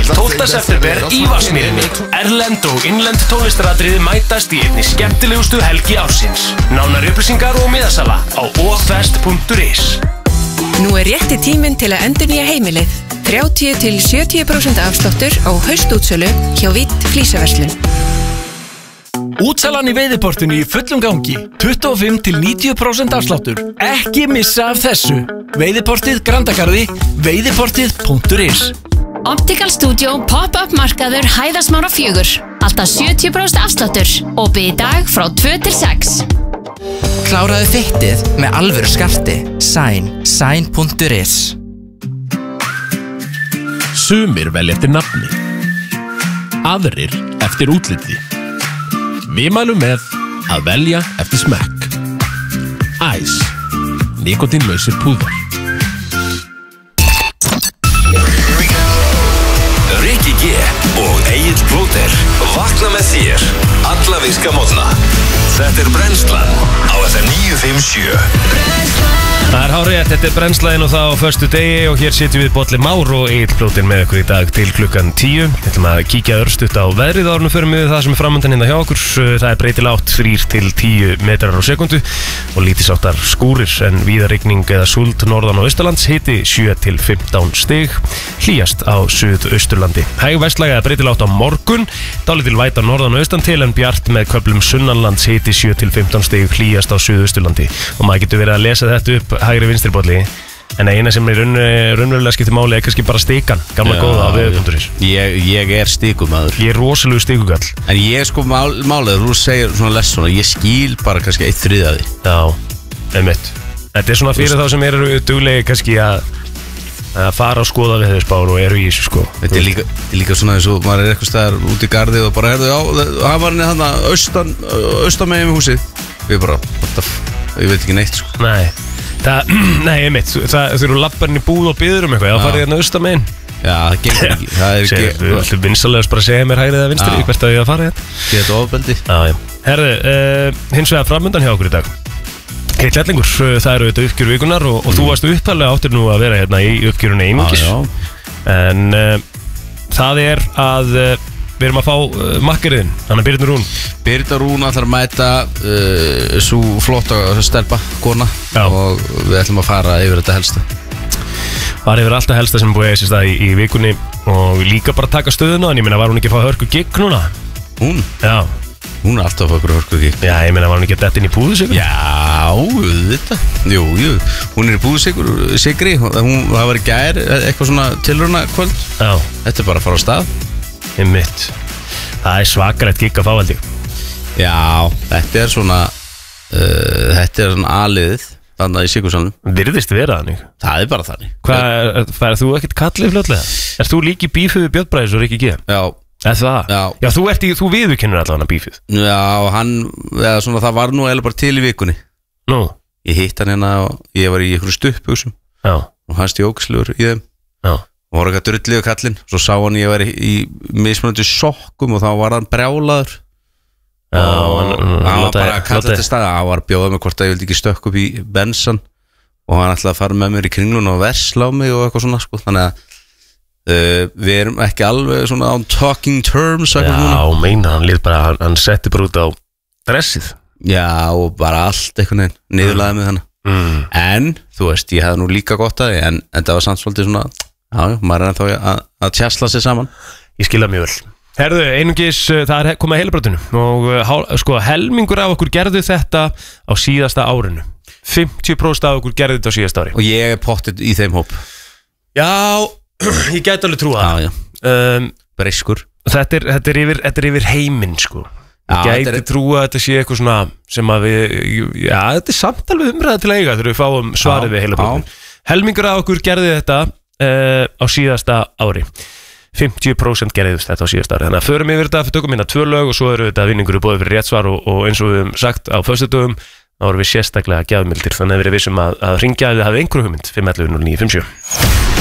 12. september í Vatnsmýrinni. Erlend og innlend tónlistaratriði mætast í einni skemmtilegustu helgi ársins. Nánari upplýsingar og miðasala á ofest.is. Nú rétti tíminn til að endurnýja heimilið. 30-70% afsláttur á haustútsölu hjá Vitt Flísaverslun. Útsalan í Veiðiportinu í fullum gangi. 25-90% afsláttur. Ekki missa af þessu. Veiðiportið Grandagarði, veiðiportið.is. Optical Studio Pop-up markaður Hæðasmára 4. Alltaf 70% afsláttur. Opið í dag frá 2-6. Kláraðu fittið með alvöru skarti. Sign.is. Sumir velja eftir nafni, aðrir eftir útliti. Við mælum með að velja eftir smekk. Ice, nikotínlausir púðar. Rikki G og Egill Plóter vakna með þér alla virka morgna. Þetta Brennslan á FM 957. Það hárrétt, þetta Brennslan og það á föstu degi og hér sitjum við Bolli Már og Egill Plóter með okkur í dag til klukkan 10. Við ætlum að kíkja örstutt á veðrið árunum fyrir mig það sem framöndan hérna hjá okkur. Það breytilátt 3-10 metrar á sekundu og lítilsháttar skúrir en víða rigning eða súld norðan og austalands, hiti 7-15 stig, hlýjast á suðausturlandi. Hæg vestlæg eða breytilátt á morgun, dálítil væta norðan og austan til en bjart með köflum sunnanlands, hiti 7-15 stig, hlýjast á suðausturlandi. Og maður getur verið að lesa þetta upp hægri vinstri bolli, en eina sem er raunverulega skiptir máli er kannski bara stikan, gamla góða á veður.is. Ég er stikumæður. Ég er rosalegu stikugall. En ég sko málið, þú segir svona less svona, ég skil bara kannski 1/3 af því. Já, einmitt. Þetta er svona fyrir þá sem eru duglegi kannski að fara og skoða við veðurspár og eru í þessu sko. Þetta er líka svona eins og maður er eitthvað staðar út í garði og bara herðu, já, það var henni þarna austan megin við húsið. Við bara, ég veit ekki neitt sko. Nei, einmitt, þú eru labbarinn í búð og byður eitthvað, þá farið hérna austamegin. Já, það gengur ekki, það er ekki. Þú ætlum vinsalegast bara að segja mér hægrið eða vinstri, hvert að ég að fara hérna. Þetta er ofbeldi. Herðu, hins vegar framöndan hjá okkur í dag. Heill hellingur, það eru þetta uppgjör vikunar og þú varst upphæðlega áttir nú að vera hérna í uppgjörunni einungis. En það er að við erum að fá makkariðin, hann er Birna Rún. Birna Rún ætlar að mæta svo flotta stelpa, kona. Og við ætlum að fara yfir þetta helsta. Fara yfir alltaf helsta sem búið eða í vikunni og líka bara taka stöðuna, en ég meina var hún ekki að fá hörku gigg núna? Hún? Já. Hún er alltaf að fá hörku gigg. Já, ég meina var hún ekki að detta inn í púðusikur? Já, þetta. Jú, hún er í púðusikri, það var í gær, eitthvað svona tilrauna kvöld. Já. Þetta er bara að fara á stað. Einmitt. Það er svakarætt gigg að fá held ég. Já, þetta er svona aðliðið þannig í Sigurðssalnum. Virðist vera þannig. Það er bara þannig. Hvað, færð þú ekkert kallið fljótlega? Er þú líki bífið við Björn Bræðis og Rikki G? Já. Er það? Já, þú viðurkennir allavega bífið. Já, svona það var nú eða bara til í vikunni. Nú? Ég hitt hann hérna og ég var í einhverju stuppbuxum. Já. Og hann stíókslugur í þeim. Já. Og voru eitthvað drullið á kallinn. Svo sá hann ég var í mismunandi sokkum og þá var hann brjálaður. Já, hann var bara að kalla til staði. Hann var að bjóða mig hvort að ég vildi ekki stökk upp í bensan og hann ætlaði að fara með mér í kringlun og versla á mig og eitthvað svona sko. Þannig að við erum ekki alveg svona on talking terms. Já, meina, hann lít bara, hann setti bara út á dressið. Já, og bara allt eitthvað niðurlaði með þannig. En, þú veist, ég hefði nú líka gott að því, en það var samt svolítið svona, já, maður er ennþá að tjasla sig saman. Ég skil það mjög vel. Herðu, einungis, það er komið að heilabrótinu og sko, helmingur af okkur gerðu þetta á síðasta árinu. 50% af okkur gerðu þetta á síðasta ári. Og ég er pottið í þeim hóp. Já, ég gæti alveg trúa það. Breyskur. Þetta er yfir heiminn, sko. Ég gæti trúa að þetta sé eitthvað svona sem að við, já, þetta er samt alveg umræða til að eiga þegar við fáum svarið við heilabrótinu. Helmingur af okkur gerðu þetta á síðasta ári. 50% gerðist þetta á síðasta ári. Þannig að förum yfir þetta, tökum hérna 2 lög og svo eru þetta vinningur búið fyrir rétt svar og eins og við höfum sagt á föstudögum, þá erum við sérstaklega gjafmildir, þannig að við erum vissum að hringja ef þið hafið einhverju hugmynd 511 0957.